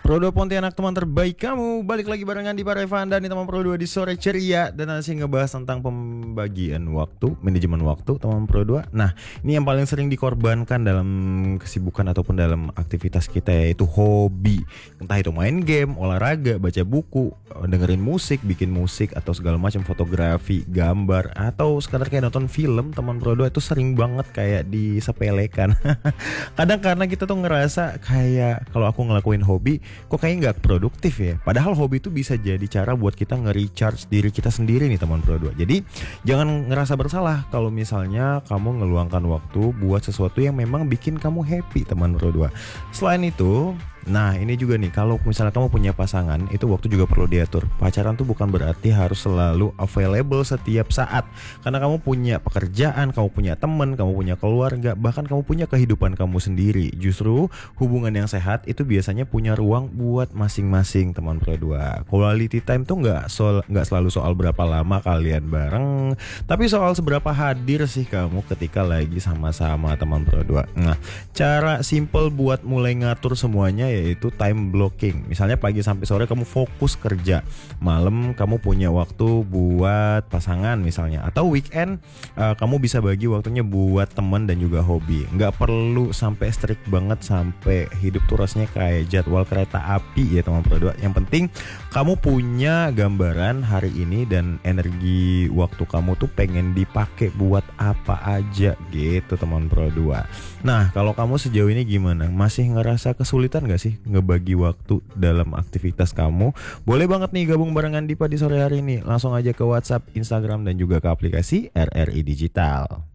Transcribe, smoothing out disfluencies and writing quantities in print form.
Pro 2 Pontianak, teman terbaik kamu. Balik lagi barengan di Parevan dan di teman Pro 2 di sore ceria. Dan nanti ngebahas tentang pembagian waktu, manajemen waktu teman Pro 2. Nah, ini yang paling sering dikorbankan dalam kesibukan ataupun dalam aktivitas kita, yaitu hobi. Entah itu main game, olahraga, baca buku, dengerin musik, bikin musik, atau segala macam, fotografi, gambar, atau sekadar kayak nonton film. Teman Pro 2 itu sering banget kayak disepelekan. Kadang karena kita tuh ngerasa kayak kalau aku ngelakuin hobi kok kayaknya nggak produktif ya. Padahal hobi itu bisa jadi cara buat kita nge-recharge diri kita sendiri nih teman Pro 2. Jadi jangan ngerasa bersalah kalau misalnya kamu ngeluangkan waktu buat sesuatu yang memang bikin kamu happy teman Pro 2. Selain itu, nah ini juga nih, kalau misalnya kamu punya pasangan, itu waktu juga perlu diatur. Pacaran tuh bukan berarti harus selalu available setiap saat. Karena kamu punya pekerjaan, kamu punya teman, kamu punya keluarga, bahkan kamu punya kehidupan kamu sendiri. Justru hubungan yang sehat itu biasanya punya ruang buat masing-masing teman Pro 2. Quality time tuh nggak selalu soal berapa lama kalian bareng, tapi soal seberapa hadir sih kamu ketika lagi sama-sama teman Pro 2. Nah, cara simple buat mulai ngatur semuanya yaitu time blocking. Misalnya pagi sampai sore kamu fokus kerja, malam kamu punya waktu buat pasangan misalnya, atau weekend kamu bisa bagi waktunya buat teman dan juga hobi. Nggak perlu sampai strict banget sampai hidup tuh rasanya kayak jadwal kereta api ya teman Pro 2. Yang penting kamu punya gambaran hari ini dan energi waktu kamu tuh pengen dipakai buat apa aja gitu teman Pro 2. Nah, kalau kamu sejauh ini gimana? Masih ngerasa kesulitan gak sih ngebagi waktu dalam aktivitas kamu? Boleh banget nih gabung barengan Dipa di sore hari ini. Langsung aja ke WhatsApp, Instagram, dan juga ke aplikasi RRI Digital.